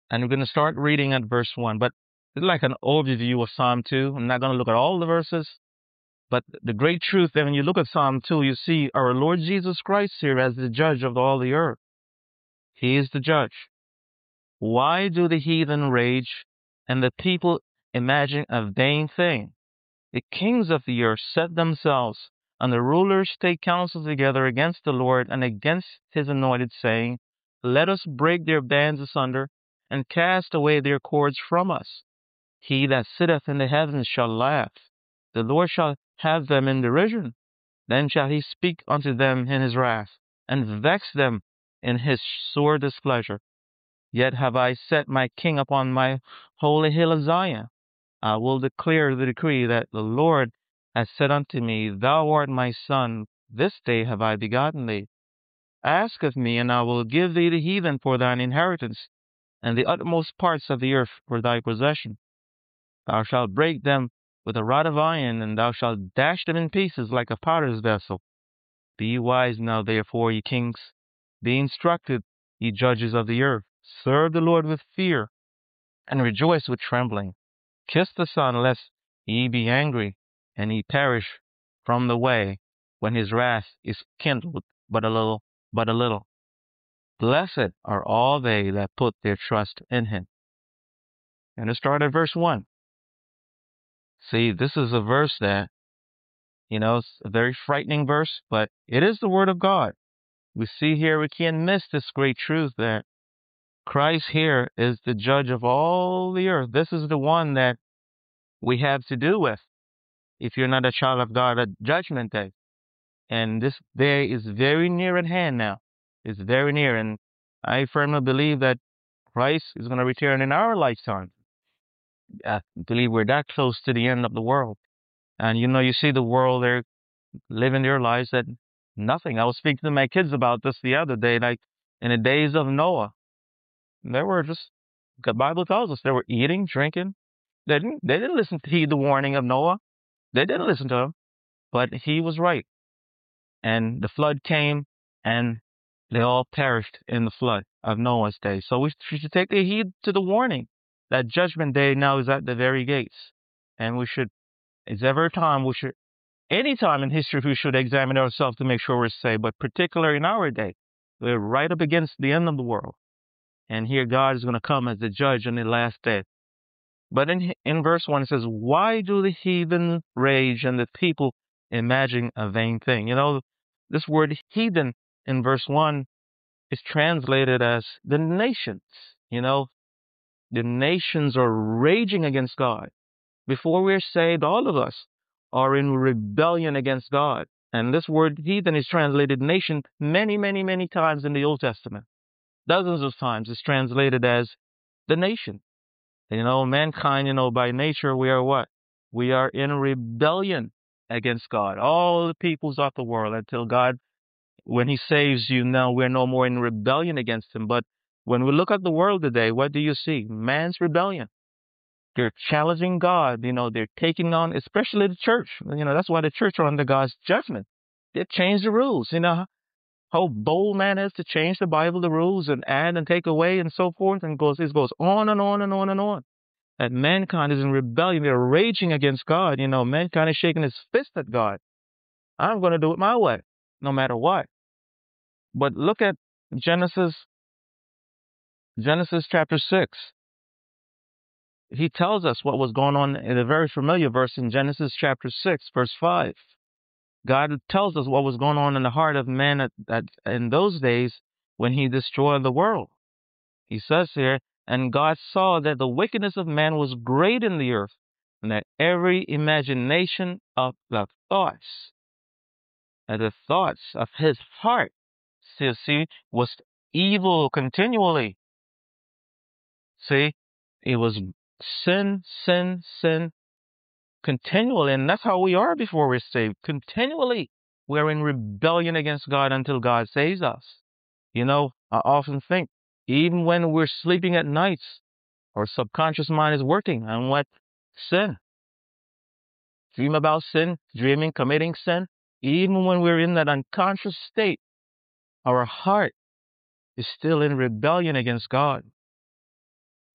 And we're going to start reading at verse 1. But it's like an overview of Psalm 2. I'm not going to look at all the verses. But the great truth that when you look at Psalm 2, you see our Lord Jesus Christ here as the judge of all the earth. He is the judge. Why do the heathen rage and the people imagine a vain thing? The kings of the earth set themselves, and the rulers take counsel together against the Lord and against his anointed, saying, Let us break their bands asunder, and cast away their cords from us. He that sitteth in the heavens shall laugh. The Lord shall have them in derision. Then shall he speak unto them in his wrath, and vex them in his sore displeasure. Yet have I set my king upon my holy hill of Zion. I will declare the decree that the Lord has said unto me, Thou art my son, this day have I begotten thee. Ask of me, and I will give thee the heathen for thine inheritance, and the utmost parts of the earth for thy possession. Thou shalt break them with a rod of iron, and thou shalt dash them in pieces like a potter's vessel. Be wise now, therefore, ye kings. Be instructed, ye judges of the earth. Serve the Lord with fear, and rejoice with trembling. Kiss the Son, lest ye be angry, and ye perish from the way, when his wrath is kindled but a little, but a little. Blessed are all they that put their trust in him. And let's start at verse 1. See, this is a verse that, it's a very frightening verse, but it is the word of God. We see here, we can't miss this great truth that Christ here is the judge of all the earth. This is the one that we have to do with if you're not a child of God at Judgment Day. And this day is very near at hand now. It's very near. And I firmly believe that Christ is going to return in our lifetime. I believe we're that close to the end of the world. And you see the world, they're living their lives that nothing. I was speaking to my kids about this the other day, like in the days of Noah. They were just, the Bible tells us they were eating, drinking. They didn't listen to heed the warning of Noah. They didn't listen to him, but he was right. And the flood came, and they all perished in the flood of Noah's day. So we should take the heed to the warning that Judgment Day now is at the very gates. And it's every time any time in history, we should examine ourselves to make sure we're safe, but particularly in our day, we're right up against the end of the world. And here God is going to come as the judge on the last day. But in verse 1, it says, Why do the heathen rage and the people imagine a vain thing? This word heathen in verse 1 is translated as the nations. The nations are raging against God. Before we're saved, all of us are in rebellion against God. And this word heathen is translated nation many, many, many times in the Old Testament. Dozens of times it's translated as the nation. Mankind, by nature, we are what? We are in rebellion against God. All the peoples of the world until God, when he saves you, now we're no more in rebellion against him. But when we look at the world today, what do you see? Man's rebellion. They're challenging God. They're taking on, especially the church. That's why the church are under God's judgment. They change the rules. How bold man is to change the Bible, the rules, and add and take away and so forth. And it goes on and on and on and on. That mankind is in rebellion. They're raging against God. Mankind is shaking his fist at God. I'm going to do it my way, no matter what. But look at Genesis chapter 6. He tells us what was going on in a very familiar verse in Genesis chapter 6, verse 5. God tells us what was going on in the heart of man in those days when he destroyed the world. He says here, And God saw that the wickedness of man was great in the earth, and that every imagination of the thoughts of his heart, was evil continually. See, it was sin, sin, sin continually. And that's how we are before we're saved. Continually, we're in rebellion against God until God saves us. I often think, even when we're sleeping at nights, our subconscious mind is working on what? Sin. Dream about sin, dreaming, committing sin. Even when we're in that unconscious state, our heart is still in rebellion against God.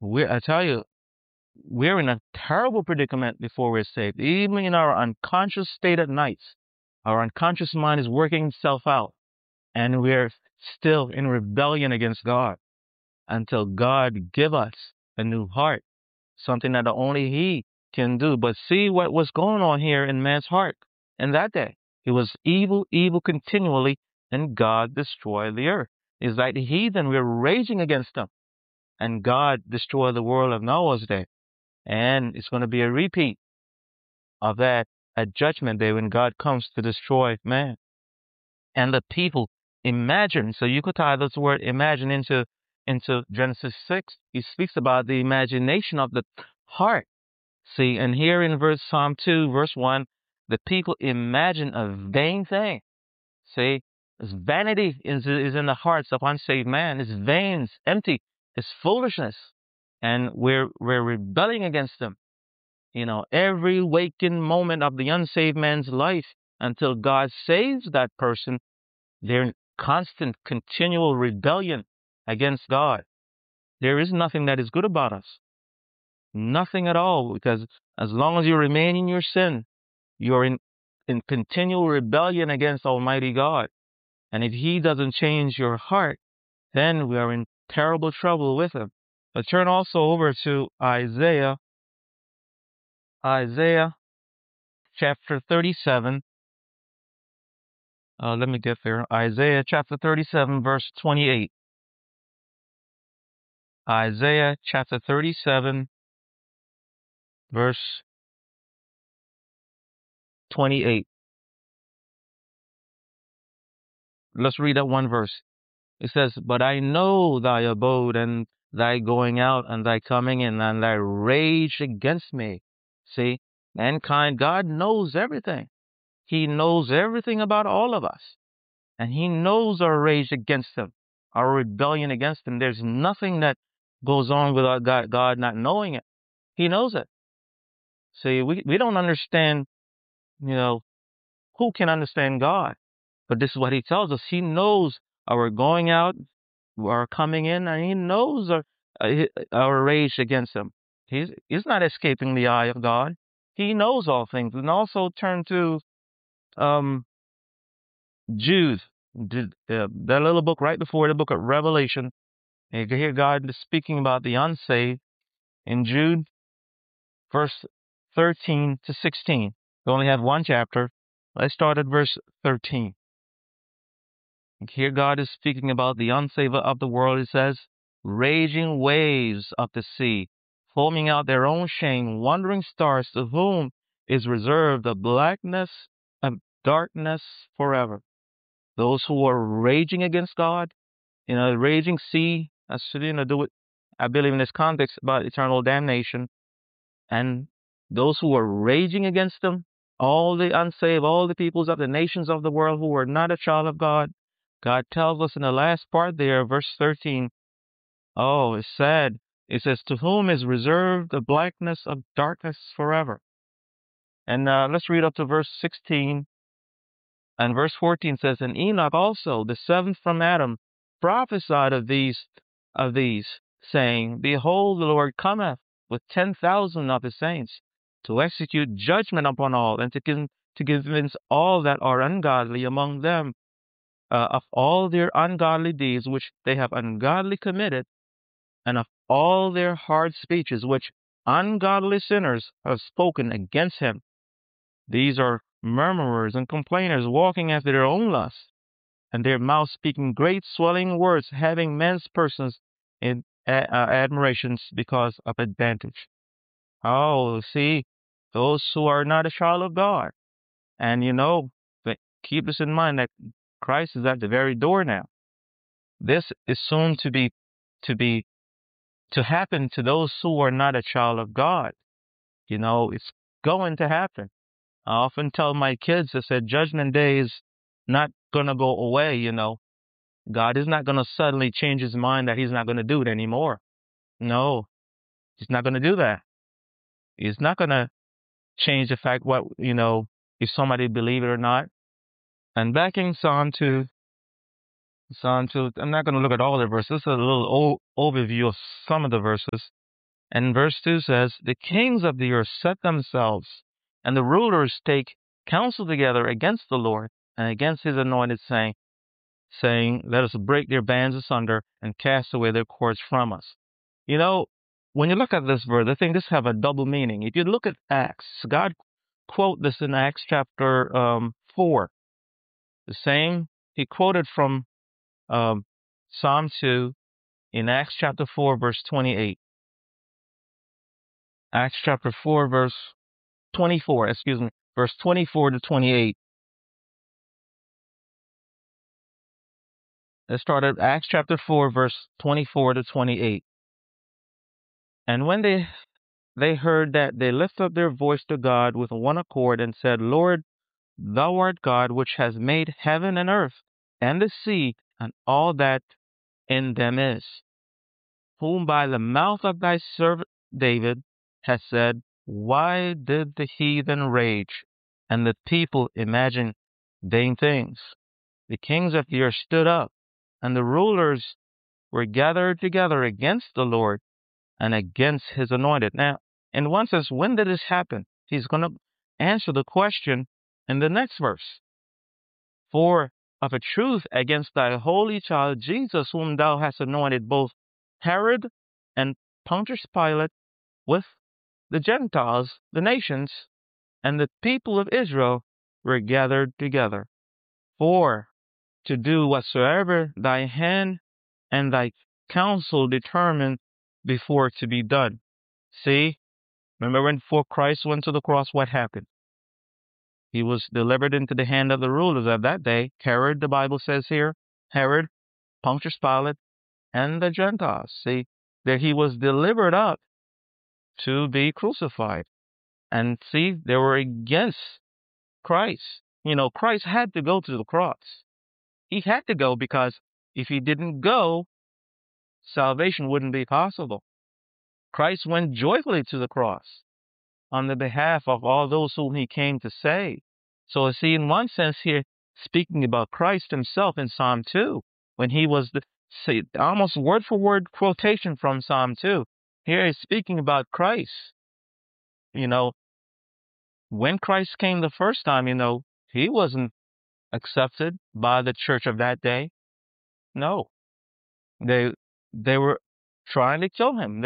I tell you, we're in a terrible predicament before we're saved. Even in our unconscious state at nights, our unconscious mind is working itself out, and we're still in rebellion against God until God give us a new heart, something that only He can do. But see what was going on here in man's heart in that day. It was evil, evil continually, and God destroyed the earth. It's like the heathen, we're raging against them, and God destroyed the world of Noah's day. And it's going to be a repeat of that at Judgment Day when God comes to destroy man. And the people imagine, so you could tie this word imagine into Genesis 6. He speaks about the imagination of the heart. See, and here in Psalm 2, verse 1, the people imagine a vain thing. See, this vanity is in the hearts of unsaved man. It's vain, it's empty, it's foolishness. And we're rebelling against them. You know, every waking moment of the unsaved man's life until God saves that person, they're in constant, continual rebellion against God. There is nothing that is good about us. Nothing at all, because as long as you remain in your sin, you're in continual rebellion against Almighty God. And if He doesn't change your heart, then we are in terrible trouble with Him. But turn also over to Isaiah chapter 37. Let me get there. Isaiah chapter 37, verse 28. Isaiah chapter 37, verse 28. Let's read that one verse. It says, "But I know thy abode and thy going out and thy coming in and thy rage against me." See, mankind, God knows everything. He knows everything about all of us. And He knows our rage against Him, our rebellion against Him. There's nothing that goes on without God not knowing it. He knows it. See, we don't understand, who can understand God? But this is what He tells us. He knows our going out, our coming in, and He knows our rage against Him. He's not escaping the eye of God. He knows all things. And also turn to Jude, that little book right before the book of Revelation. And you can hear God speaking about the unsaved in Jude, verse 13 to 16. We only have one chapter. Let's start at verse 13. Here God is speaking about the unsaved of the world. It says, "Raging waves of the sea, foaming out their own shame, wandering stars, to whom is reserved the blackness of darkness forever." Those who are raging against God, the raging sea, that's do with, I believe in this context, about eternal damnation. And those who are raging against them, all the unsaved, all the peoples of the nations of the world who are not a child of God, God tells us in the last part there, verse 13, oh, it's sad. It says, "To whom is reserved the blackness of darkness forever." And let's read up to verse 16. And verse 14 says, "And Enoch also, the seventh from Adam, prophesied of these, saying, Behold, the Lord cometh with 10,000 of His saints, to execute judgment upon all, and to convince all that are ungodly among them of all their ungodly deeds which they have ungodly committed, and of all their hard speeches which ungodly sinners have spoken against Him. These are murmurers and complainers, walking after their own lusts, and their mouth speaking great swelling words, having men's persons in admirations because of advantage." Oh, see, those who are not a child of God. And keep this in mind that Christ is at the very door now. This is soon to happen to those who are not a child of God. It's going to happen. I often tell my kids, I said, Judgment Day is not going to go away, God is not going to suddenly change His mind that He's not going to do it anymore. No, He's not going to do that. He's not going to change the fact if somebody believe it or not. And back in Psalm 2, I'm not going to look at all the verses. This is a little overview of some of the verses. And verse 2 says, the kings of the earth set themselves, and the rulers take counsel together against the Lord and against his anointed, saying, let us break their bands asunder and cast away their cords from us. You know, when you look at this verse, I think this have a double meaning. If you look at Acts, God quote this in Acts chapter 4. The same, he quoted from Psalm 2 in Acts chapter 4, verse 28. Acts chapter 4, verse 24, verse 24 to 28. Let's start at Acts chapter 4, verse 24 to 28. And when they heard that, they lifted up their voice to God with one accord and said, Lord, thou art God, which has made heaven and earth and the sea and all that in them is, whom by the mouth of thy servant David has said, why did the heathen rage and the people imagine vain things? The kings of the earth stood up, and the rulers were gathered together against the Lord and against his anointed. Now, in one sense, when did this happen? He's going to answer the question in the next verse. For of a truth against thy holy child Jesus, whom thou hast anointed, both Herod and Pontius Pilate with the Gentiles, the nations, and the people of Israel were gathered together, for to do whatsoever thy hand and thy counsel determined before to be done. See, remember when before Christ went to the cross, what happened? He was delivered into the hand of the rulers of that day. Herod, the Bible says here, Herod, Pontius Pilate, and the Gentiles. See, that he was delivered up to be crucified. And see, they were against Christ. You know, Christ had to go to the cross. He had to go because if he didn't go, salvation wouldn't be possible. Christ went joyfully to the cross on the behalf of all those whom he came to save. So see, in one sense here, speaking about Christ himself in Psalm 2, when he was almost word for word quotation from Psalm 2. Here he's speaking about Christ. You know, when Christ came the first time, you know, he wasn't accepted by the church of that day. No. They were trying to kill him.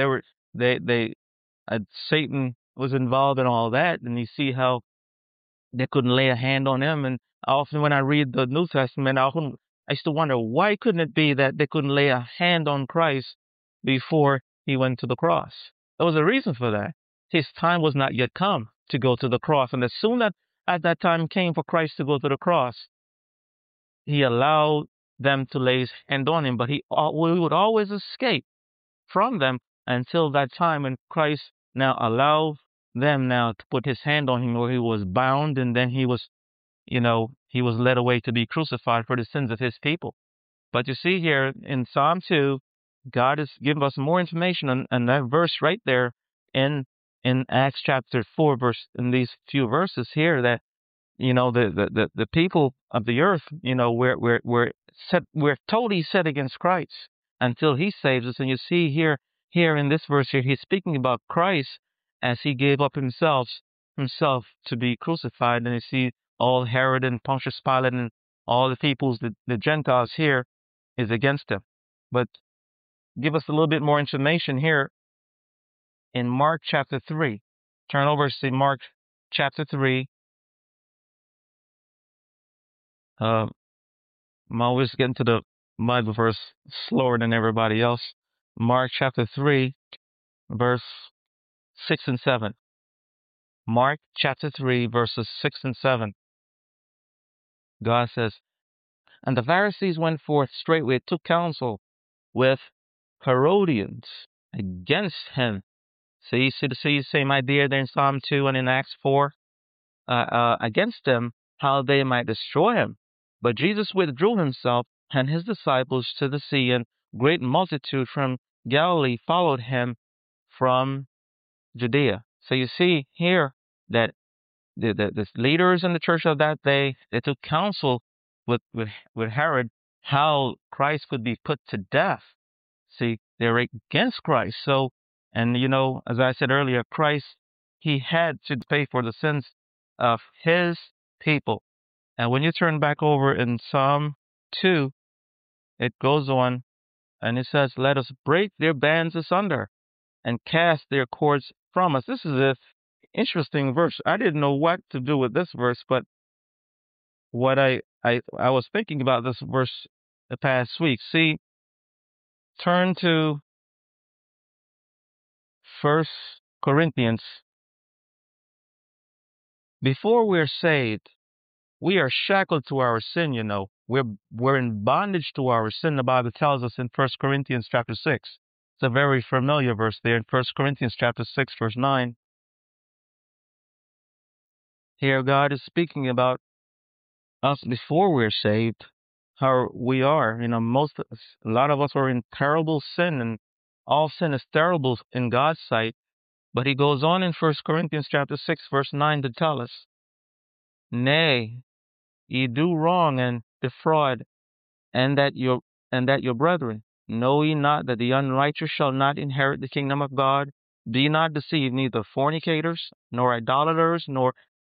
Satan was involved in all that, and you see how they couldn't lay a hand on him. And often when I read the New Testament, I used to wonder, why couldn't it be that they couldn't lay a hand on Christ before he went to the cross? There was a reason for that. His time was not yet come to go to the cross. And as soon as that time came for Christ to go to the cross, he allowed them to lay his hand on him, but we would always escape from them until that time when Christ now allowed them now to put his hand on him, where he was bound, and then he was led away to be crucified for the sins of his people. But you see here in Psalm 2, God has given us more information on that verse right there in Acts chapter 4, in these few verses here, that you know the people of the earth, you know, we're totally set against Christ until he saves us. And you see here in this verse here, he's speaking about Christ as he gave up himself to be crucified. And you see all Herod and Pontius Pilate and all the peoples, the Gentiles here, is against him. But give us a little bit more information here in Mark chapter 3. Turn over to Mark chapter 3. I'm always getting to the Bible verse slower than everybody else. Mark chapter 3, verse 6 and 7. Mark chapter 3, verses 6 and 7. God says, and the Pharisees went forth straightway, took counsel with Herodians against him. See the same idea there in Psalm 2 and in Acts 4, against them, how they might destroy him. But Jesus withdrew himself and his disciples to the sea, and great multitude from Galilee followed him from Judea. So you see here that the leaders in the church of that day, they took counsel with Herod how Christ could be put to death. See, they're against Christ. So, And, as I said earlier, Christ, he had to pay for the sins of his people. And when you turn back over in Psalm 2, it goes on and it says, let us break their bands asunder and cast their cords from us. This is an interesting verse. I didn't know what to do with this verse, but what I was thinking about this verse the past week. See, turn to 1 Corinthians. Before we're saved, we are shackled to our sin, We're in bondage to our sin, the Bible tells us in 1 Corinthians chapter 6. It's a very familiar verse there in 1 Corinthians chapter 6, verse 9. Here God is speaking about us before we're saved, how we are. A lot of us are in terrible sin, and all sin is terrible in God's sight. But he goes on in 1 Corinthians chapter 6, verse 9 to tell us, nay, ye do wrong and defraud, and that your brethren, know ye not that the unrighteous shall not inherit the kingdom of God? Be not deceived, neither fornicators, nor idolaters, nor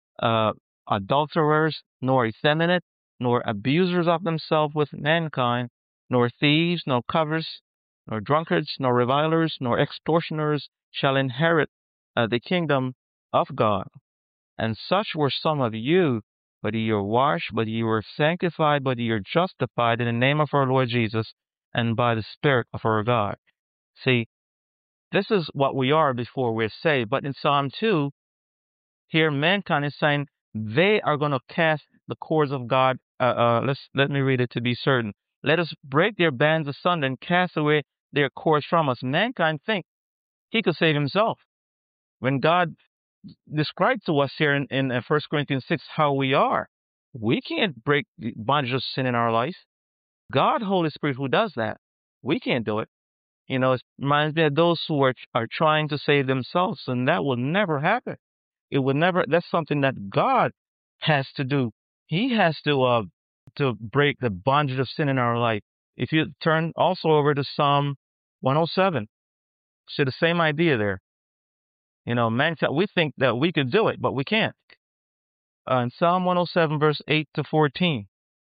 adulterers, nor effeminate, nor abusers of themselves with mankind, nor thieves, nor covetous, nor drunkards, nor revilers, nor extortioners shall inherit the kingdom of God. And such were some of you, but ye are washed, but ye were sanctified, but ye are justified in the name of our Lord Jesus and by the Spirit of our God. See, this is what we are before we're saved. But in Psalm 2, here mankind is saying they are going to cast the cords of God. Let me read it to be certain. Let us break their bands asunder and cast away their cords from us. Mankind think he could save himself. When God described to us here in 1 Corinthians 6 how we are, we can't break the bondage of sin in our life. God, Holy Spirit, who does that. We can't do it. It reminds me of those who are trying to save themselves, and that will never happen. It would never. That's something that God has to do. He has to break the bondage of sin in our life. If you turn also over to Psalm 107, see the same idea there. Mankind, we think that we could do it, but we can't. In Psalm 107, verse 8 to 14,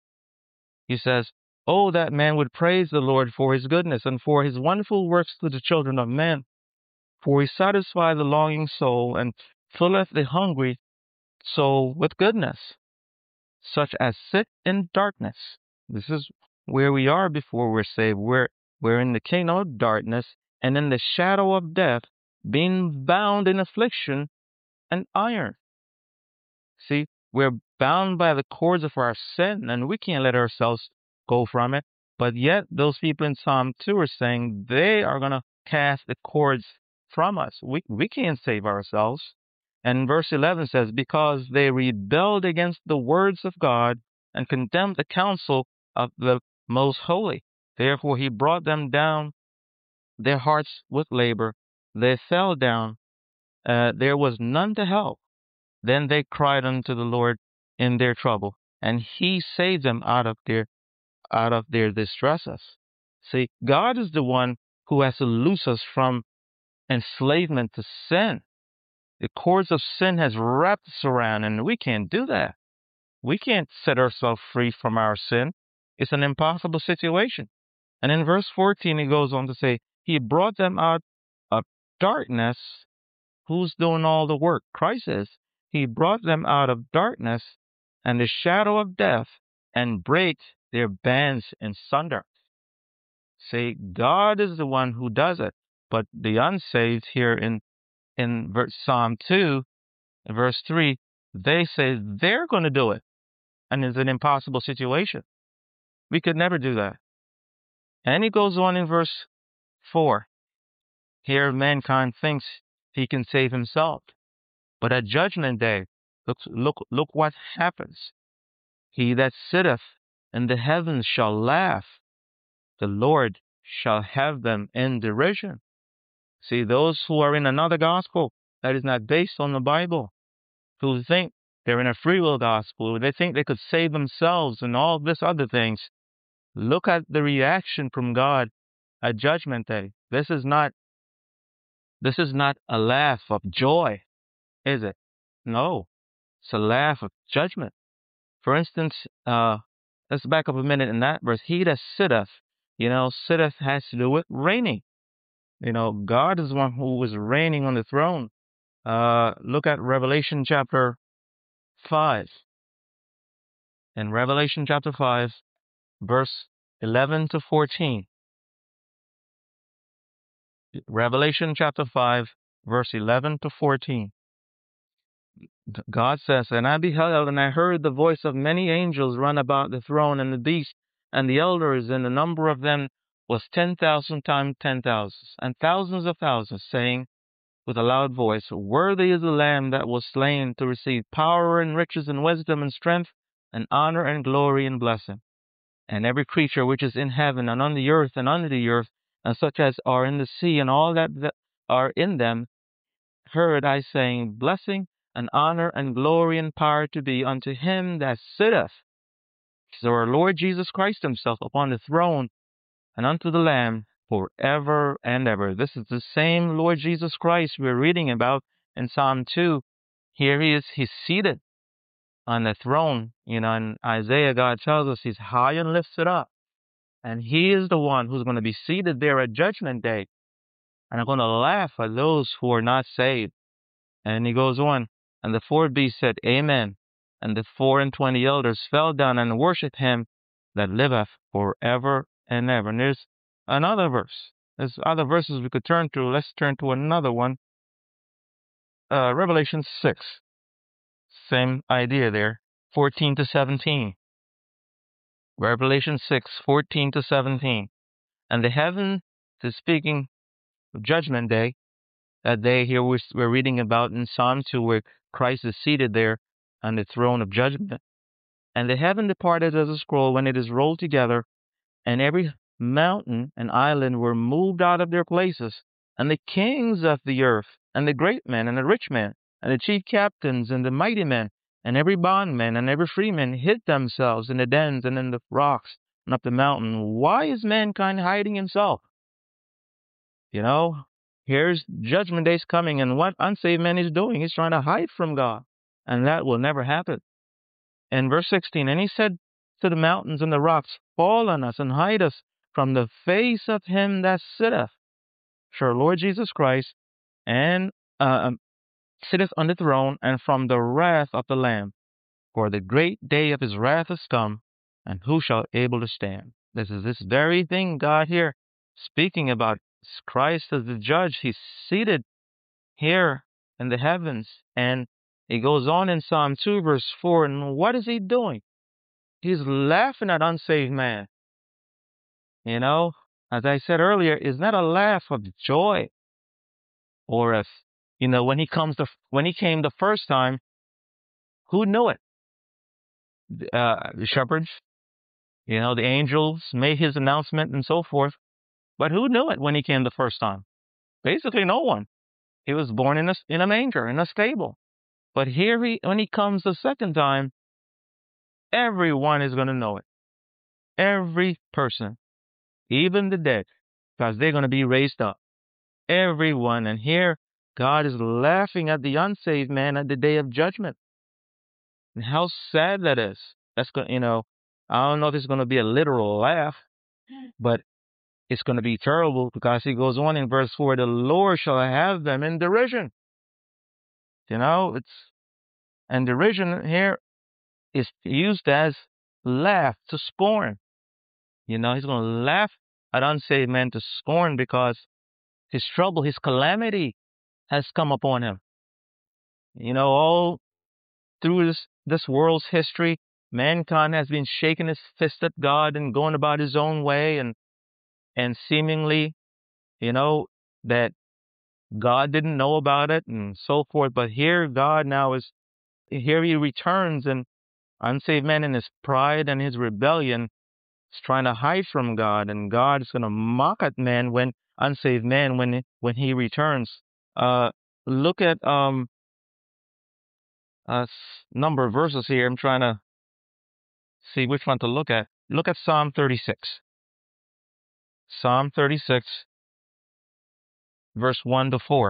he says, "Oh, that man would praise the Lord for his goodness and for his wonderful works to the children of men. For he satisfies the longing soul and filleth the hungry soul with goodness, such as sit in darkness." This is where we are before we're saved. We're in the kingdom of darkness and in the shadow of death, being bound in affliction and iron. See, we're bound by the cords of our sin, and we can't let ourselves go from it. But yet, those people in Psalm 2 are saying they are going to cast the cords from us. We can't save ourselves. And verse 11 says, because they rebelled against the words of God and condemned the counsel of the Most Holy. Therefore, he brought them down, their hearts with labor. They fell down. There was none to help. Then they cried unto the Lord in their trouble, and he saved them out of their distresses. See, God is the one who has to loose us from enslavement to sin. The cords of sin has wrapped us around, and we can't do that. We can't set ourselves free from our sin. It's an impossible situation. And in verse 14, he goes on to say, he brought them out of darkness. Who's doing all the work? Christ is. He brought them out of darkness and the shadow of death and break their bands in sunder. See, God is the one who does it. But the unsaved here in Psalm 2, verse 3, they say they're going to do it. And it's an impossible situation. We could never do that. And he goes on in verse 4. Here mankind thinks he can save himself. But at judgment day, look what happens. He that sitteth in the heavens shall laugh. The Lord shall have them in derision. See, those who are in another gospel that is not based on the Bible, who think they're in a free will gospel, they think they could save themselves and all this other things. Look at the reaction from God at judgment day. This is not This is not a laugh of joy, is it? No, it's a laugh of judgment. For instance, let's back up a minute in that verse. He that sitteth, sitteth has to do with reigning. God is the one who is reigning on the throne. Look at Revelation chapter 5. In Revelation chapter 5, verse 11 to 14. Revelation chapter 5, verse 11 to 14. God says, And I beheld, and I heard the voice of many angels run about the throne and the beast and the elders, and the number of them was 10,000 times 10,000, and thousands of thousands, saying with a loud voice, Worthy is the Lamb that was slain to receive power and riches and wisdom and strength and honor and glory and blessing. And every creature which is in heaven and on the earth and under the earth, and such as are in the sea and all that are in them, heard I saying, Blessing and honor and glory and power to be unto him that sitteth, so our Lord Jesus Christ himself, upon the throne, and unto the Lamb forever and ever. This is the same Lord Jesus Christ we're reading about in Psalm 2. Here he is, he's seated on the throne. In Isaiah, God tells us he's high and lifted up. And he is the one who's going to be seated there at Judgment Day. And I'm going to laugh at those who are not saved. And he goes on, And the four beasts said, Amen. And the 24 elders fell down and worshipped him that liveth forever and ever. And there's another verse. There's other verses we could turn to. Let's turn to another one. Revelation 6. Same idea there. 14 to 17. Revelation 6, 14 to 17. And the heaven is speaking of Judgment Day. That day here we're reading about in Psalm 2, where Christ is seated there on the throne of judgment. And the heaven departed as a scroll when it is rolled together, and every mountain and island were moved out of their places, and the kings of the earth, and the great men, and the rich men, and the chief captains, and the mighty men, and every bondman, and every freeman hid themselves in the dens and in the rocks and up the mountain. Why is mankind hiding himself? Here's Judgment Day's coming, and what unsaved man is doing, he's trying to hide from God, and that will never happen. In verse 16, And he said to the mountains and the rocks, Fall on us and hide us from the face of him that sitteth, sure Lord Jesus Christ, and sitteth on the throne, and from the wrath of the Lamb. For the great day of his wrath is come, and who shall able to stand? This is this very thing God here speaking about. Christ as the judge. He's seated here in the heavens. And he goes on in Psalm 2, verse 4, and what is he doing? He's laughing at unsaved man. As I said earlier, it's not a laugh of joy. Or if, when he came the first time, who knew it? The shepherds, the angels made his announcement and so forth. But who knew it when he came the first time? Basically no one. He was born in a manger, in a stable. But here when he comes the second time, everyone is going to know it. Every person, even the dead, because they're going to be raised up. Everyone. And here, God is laughing at the unsaved man at the day of judgment. And how sad that is. That's going, I don't know if it's going to be a literal laugh, but it's going to be terrible, because he goes on in verse 4, the Lord shall have them in derision. And derision here is used as laugh, to scorn. He's going to laugh at unsaved men to scorn, because his trouble, his calamity has come upon him. All through this world's history, mankind has been shaking his fist at God and going about his own way, and seemingly, that God didn't know about it and so forth. But here God now here he returns, and unsaved man in his pride and his rebellion is trying to hide from God, and God is going to mock at man, unsaved man, when he returns. Look at a number of verses here. I'm trying to see which one to look at. Look at Psalm 36. Psalm 36, verse 1 to 4.